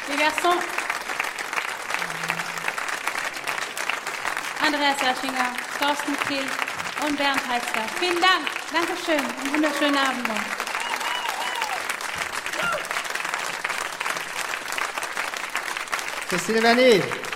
Les garçons. Andreas Laschinger, Thorsten Kehl und Bernd Heitzler. Vielen Dank. Dankeschön. Einen wunderschönen Abend noch. Christine Vernier.